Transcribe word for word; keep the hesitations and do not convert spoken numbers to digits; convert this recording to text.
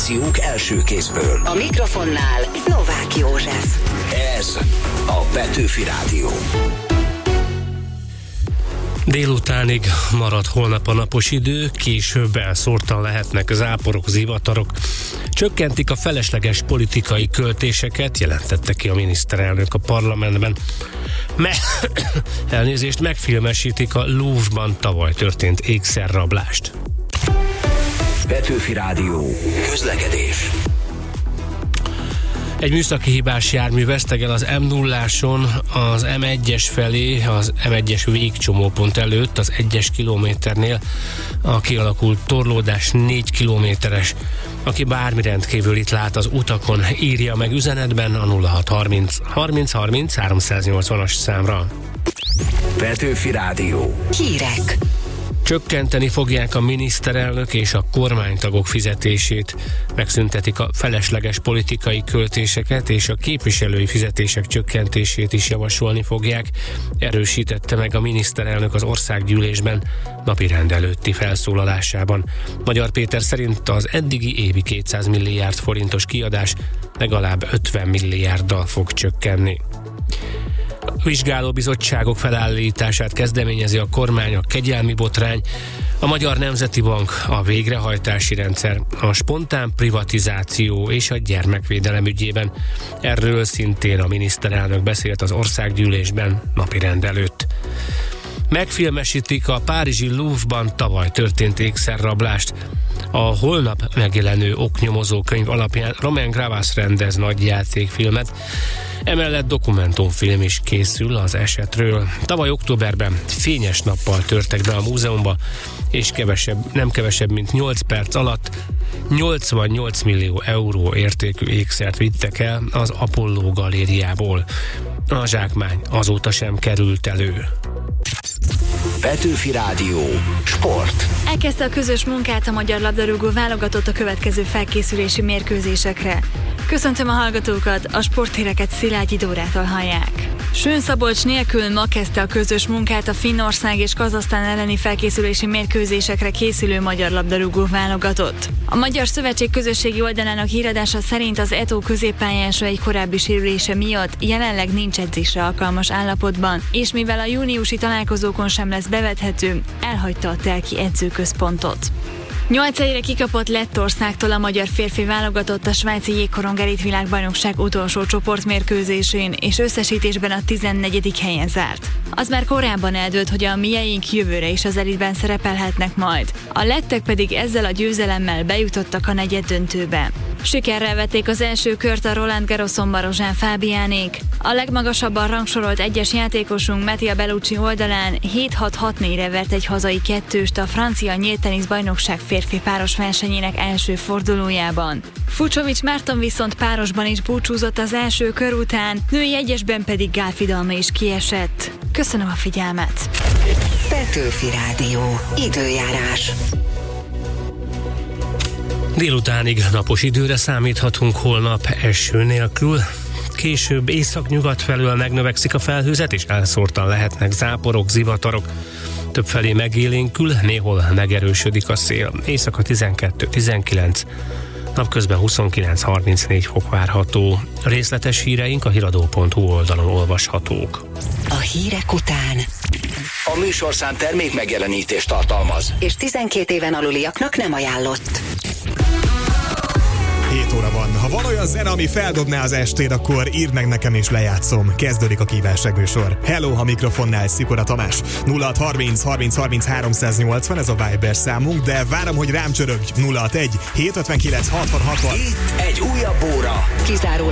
információk első kézből. A mikrofonnál Novák József. Ez a Petőfi Rádió. Délutánig marad holnap a napos idő, később elszórtan lehetnek záporok, zivatarok. Csökkentik a felesleges politikai költéseket, jelentette ki a miniszterelnök a parlamentben. Me- Elnézést, megfilmesítik a Louvre-ban tavaly történt ékszerrablást. Petőfi Rádió. Közlekedés. Egy műszaki hibás jármű vesztegel az em nulláson az em egyes felé, az em egyes végcsomópont előtt, az egyes kilométernél. A kialakult torlódás négy kilométeres. Aki bármi rendkívül itt lát az utakon, írja meg üzenetben a nulla hat harminc harminc harminc háromszáznyolcvanas számra. Petőfi Rádió. Hírek. Csökkenteni fogják a miniszterelnök és a kormánytagok fizetését, megszüntetik a felesleges politikai költéseket és a képviselői fizetések csökkentését is javasolni fogják, erősítette meg a miniszterelnök az országgyűlésben napirend előtti felszólalásában. Magyar Péter szerint az eddigi évi kétszáz milliárd forintos kiadás legalább ötven milliárddal fog csökkenni. Vizsgálóbizottságok felállítását kezdeményezi a kormány, a kegyelmi botrány, a Magyar Nemzeti Bank, a végrehajtási rendszer, a spontán privatizáció és a gyermekvédelem ügyében. Erről szintén a miniszterelnök beszélt az országgyűlésben napirend előtt. Megfilmesítik a párizsi Louvre-ban tavaly történt ékszerrablást. A holnap megjelenő oknyomozó könyv alapján Romain Gavras rendez nagy játékfilmet, emellett dokumentumfilm is készül az esetről. Tavaly októberben fényes nappal törtek be a múzeumba, és kevesebb, nem kevesebb, mint nyolc perc alatt nyolcvannyolc millió euró értékű ékszert vittek el az Apollo galériából. A zsákmány azóta sem került elő. Petőfi Rádió. Sport. Elkezdte a közös munkát a magyar labdarúgó válogatott a következő felkészülési mérkőzésekre. Köszöntöm a hallgatókat, a sporthíreket Szilágyi Dórától hallják. Sőn Szabolcs nélkül ma kezdte a közös munkát a Finnország és Kazahsztán elleni felkészülési mérkőzésekre készülő magyar labdarúgó válogatott. A Magyar Szövetség közösségi oldalának híradása szerint az é té o középpályása egy korábbi sérülése miatt jelenleg nincs edzésre alkalmas állapotban, és mivel a júniusi találkozókon sem lesz bevethető, elhagyta a Telki edzőközpontot. Nyolc egyre kikapott Lettországtól a magyar férfi válogatott a svájci jégkoronggerit világbajnokság utolsó csoportmérkőzésén, és összesítésben a tizennegyedik helyen zárt. Az már korábban eldőlt, hogy a mieink jövőre is az elitben szerepelhetnek majd. A lettek pedig ezzel a győzelemmel bejutottak a negyeddöntőbe. Sikerrel vették az első kört a Roland Garroson Marozsán Fábiánék. A legmagasabban rangsorolt egyes játékosunk Mattia Bellucci oldalán hét hat hat négyre vert egy hazai kettőst a francia nyílt teniszbajnokság férfi páros versenyének első fordulójában. Fucsovics Márton viszont párosban is búcsúzott az első kör után, női egyesben pedig Gál Fidalma is kiesett. Köszönöm a figyelmet! Petőfi Rádió. Időjárás. Délutánig napos időre számíthatunk holnap eső nélkül. Később északnyugat felől megnövekszik a felhőzet, és elszórtan lehetnek záporok, zivatarok. Többfelé megélénkül, néhol megerősödik a szél. Éjszaka tizenkettő tizenkilenc, napközben huszonkilenc harmincnégy fok várható. Részletes híreink a hiradó pont hu oldalon olvashatók. A hírek után A műsorszám termék megjelenítést tartalmaz, és tizenkét éven aluliaknak nem ajánlott. hét óra van. Ha van olyan zene, ami feldobná az estét, akkor írd meg nekem és lejátszom. Kezdődik a kívánság műsor. Hello, ha mikrofonnál Szikora Tamás. nulla hat harminc harminc harminc háromszáznyolcvan, ez a Viber számunk, de várom, hogy rám csörögj. nulla hat egy hét ötvenkilenc hatvan hatvan. itt egy újabb óra. Kizárólag